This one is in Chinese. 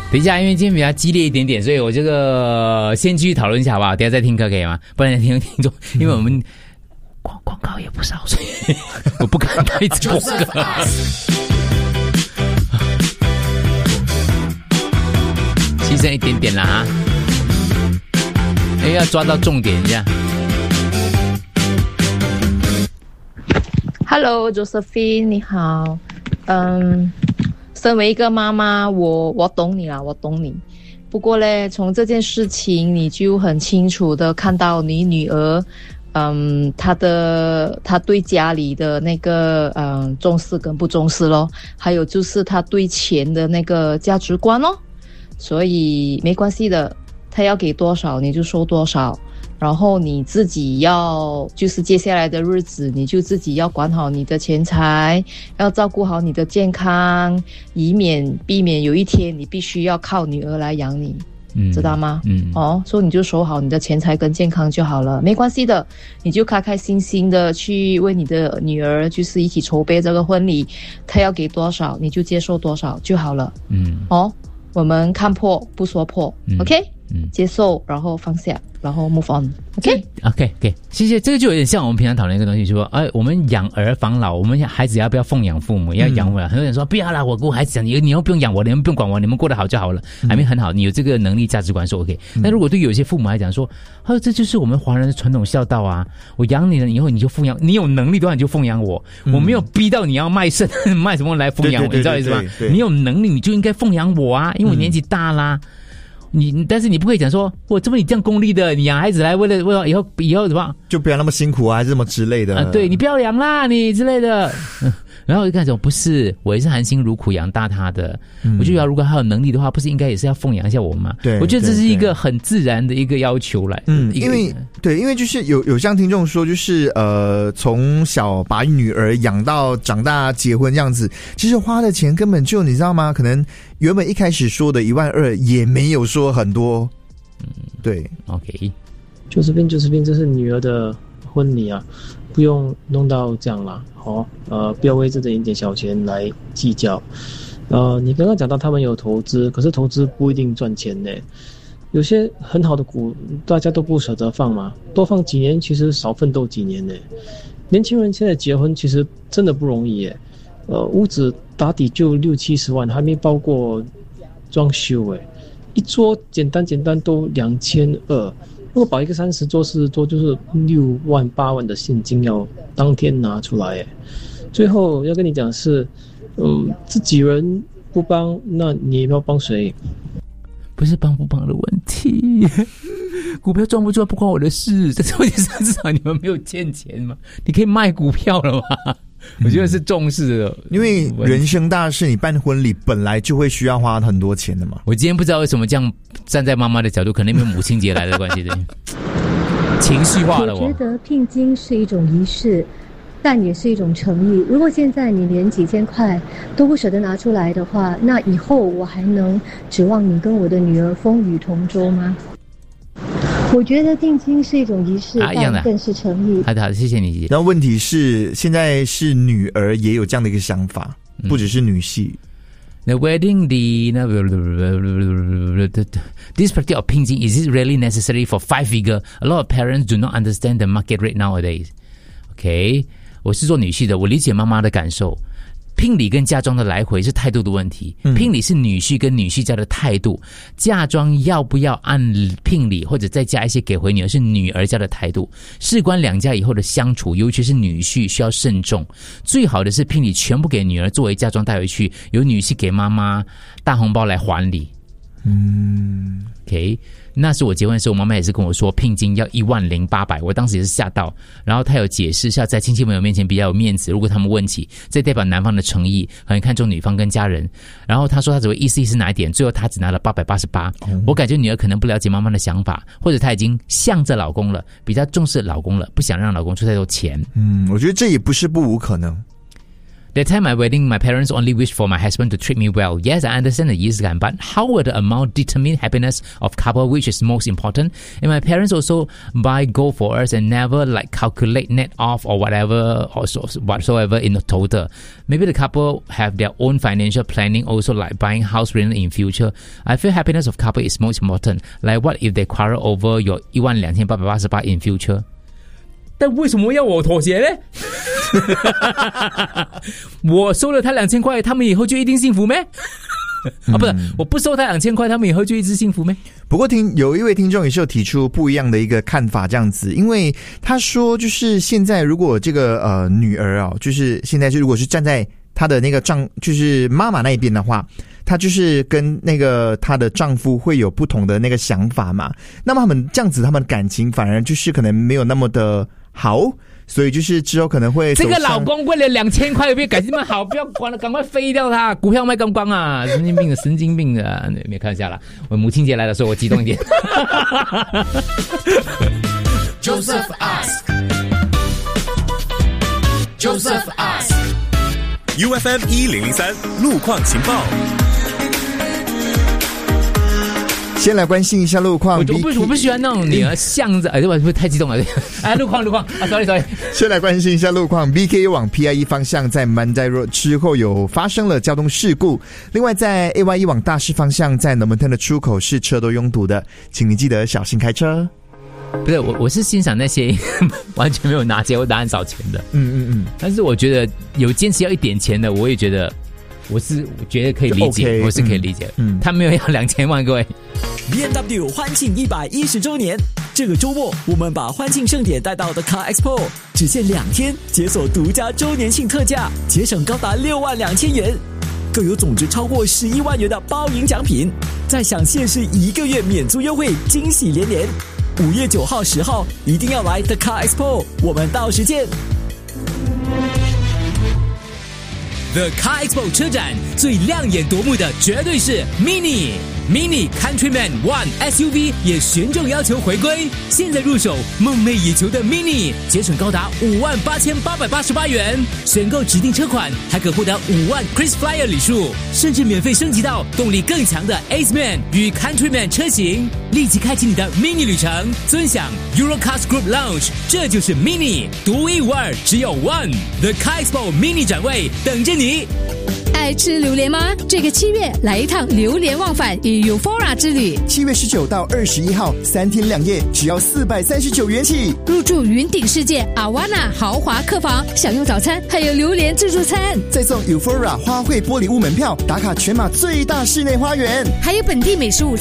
等一下，因为今天比较激烈一点点，所以我这个先继续讨论一下好不好？等一下再听歌可以吗？不然听众，因为我们广告也不少，所以我不敢一直播歌。牺牲一点点啦哈，因为要抓到重点一下。 Hello Josephine， 你好。身为一个妈妈，我懂你啦，我懂你。不过呢，从这件事情你就很清楚的看到你女儿，她对家里的那个重视跟不重视咯，还有就是她对钱的那个价值观咯。所以没关系的，她要给多少你就收多少。然后你自己要就是接下来的日子你就自己要管好你的钱财，要照顾好你的健康，避免有一天你必须要靠女儿来养你，知道吗？所以你就守好你的钱财跟健康就好了，没关系的，你就开开心心的去为你的女儿就是一起筹备这个婚礼，她要给多少你就接受多少就好了。我们看破不说破，OK？接受，然后放下，然后 move on。OK， 谢谢。这个就有点像我们平常讨论一个东西，说，我们养儿防老，我们孩子要不要奉养父母，要养我。很多人说不要啦，我跟我孩子讲，你又不用养我，你们不用管我，你们过得好就好了。还没很好，你有这个能力价值观说 OK。那如果对有些父母来讲说，这就是我们华人的传统孝道啊，我养你了以后你就奉养，你有能力的话你就奉养我，我没有逼到你要卖肾卖什么来奉养我，你知道意思吗？你有能力你就应该奉养我啊，因为我年纪大啦。但是你不可以讲说，你这样功利的，你养孩子来为了以后怎么就不要那么辛苦啊，还是这么之类的。 对，你不要养啦，你之类的。然后我就跟他说，不是，我也是含辛茹苦养大他的。我觉得如果他有能力的话，不是应该也是要奉养一下我们吗？ 对， 我觉得这是一个很自然的一个要求来。 因为就是有像听众说，就是从小把女儿养到长大结婚这样子，其实花的钱根本就你知道吗？可能原本一开始说的12000也没有说很多。对 ，OK， 就是这是女儿的婚礼啊。不用弄到这样啦，不要为这一点小钱来计较。你刚刚讲到他们有投资，可是投资不一定赚钱呢。有些很好的股，大家都不舍得放嘛，多放几年，其实少奋斗几年呢。年轻人现在结婚其实真的不容易耶，屋子打底就60-70万，还没包括装修耶，一桌简单都2200。如果保一个30桌40桌，就是6万8万的现金要当天拿出来耶。最后要跟你讲是，自己人不帮，那你要帮谁？ 不是帮不帮的问题，股票赚不赚不关我的事。这问题是至少你们没有欠钱嘛，你可以卖股票了嘛。我觉得是重视的， 因为人生大事，你办婚礼本来就会需要花很多钱的嘛。 我今天不知道为什么这样站在妈妈的角度，可能因为母亲节来的关系的，情绪化了。 我觉得聘金是一种仪式，但也是一种诚意。如果现在你连几千块都不舍得拿出来的话，那以后我还能指望你跟我的女儿风雨同舟吗？我觉得定金是一种仪式，但更是诚意。 好的，谢谢你。 然后问题是，现在是女儿也有这样的一个想法，不只是女婿。 The wedding, this particular聘金 is it really necessary for 5 figure? A lot of parents do not understand the market rate nowadays. OK， 我是做女婿的，我理解妈妈的感受。聘礼跟嫁妆的来回是态度的问题，聘礼是女婿跟女婿家的态度，嫁妆要不要按聘礼或者再加一些给回女儿是女儿家的态度。事关两家以后的相处，尤其是女婿需要慎重。最好的是聘礼全部给女儿作为嫁妆带回去，由女婿给妈妈大红包来还礼。OK， 那是我结婚的时候，我妈妈也是跟我说聘金要10800，我当时也是吓到。然后她有解释，是要在亲戚朋友面前比较有面子，如果他们问起，这代表男方的诚意，很看重女方跟家人。然后她说她只会意思哪一点，最后她只拿了888。我感觉女儿可能不了解妈妈的想法，或者她已经向着老公了，比较重视老公了，不想让老公出太多钱。 我觉得这也不是不无可能。 That time my wedding, my parents only wished for my husband to treat me well. Yes, I understand the 仪式感, but how will the amount determine happiness of couple, which is most important? And my parents also buy gold for us and never like calculate net off or whatever or whatsoever in the total. Maybe the couple have their own financial planning, also like buying house rent in future. I feel happiness of couple is most important. Like what if they quarrel over your 12,888 in future?但为什么要我妥协呢？我收了他2000块，他们以后就一定幸福咩？不是，我不收他2000块，他们以后就一直幸福咩？ 不过有一位听众也是有提出不一样的一个看法，这样子，因为他说就是现在如果这个女儿啊，就是现在就如果是站在她的那个就是妈妈那一边的话，她就是跟那个她的丈夫会有不同的那个想法嘛，那么他们这样子，他们感情反而就是可能没有那么的好，所以就是之后可能会这个老公为了2000块别感情那么好，不要管了，赶快飞掉他，股票卖光光啊，神经病的，没看一下了。我母亲节来的时候我激动一点。 Joseph ask UFM 1003路况情报。 先来关心一下路况。 我不喜欢那种女儿向着，我不太激动了。路况啊 ，sorry。 先来关心一下路况 ，BKU 往 PIE 方向在 Mandai Road 之后有发生了交通事故。另外在 AYE 往大市方向在 Normanton 的出口是车都拥堵的，请你记得小心开车。 不是我是欣赏那些完全没有拿结果答案少钱的，但是我觉得有坚持要一点钱的，我也觉得我觉得可以理解，我是可以理解。他没有要2000万，各位。 BMW 欢庆110周年，这个周末我们把欢庆盛典带到 The Car Expo， 只限2天，解锁独家周年庆特价，节省高达62000元，更有总值超过11万元的包赢奖品，再享限时1个月免租优惠，惊喜连连。5月9号、10号一定要来 The Car Expo， 我们到时见。 The Car Expo 车展最亮眼夺目的绝对是 Mini Countryman One SUV 也旋重要求回归，现在入手梦寐以求的 Mini， 节省高达58888元，选购指定车款还可获得5万 KrisFlyer 礼数，甚至免费升级到动力更强的 Aceman 与 Countryman 车型，立即开启你的 Mini 旅程，尊享 Eurocars Group Lounge， 这就是 Mini， 独一无二，只有 One。 The Car Expo Mini 展位等着你。 爱吃榴莲吗？这个7月来一趟榴莲忘返与 Euphoria 之旅。 7月19到21号3天2夜，只要439元起。 入住云顶世界 Awana 豪华客房，享用早餐，还有榴莲自助餐， 再送 Euphoria 花卉玻璃屋门票，打卡全马最大室内花园， 还有本地美食午餐。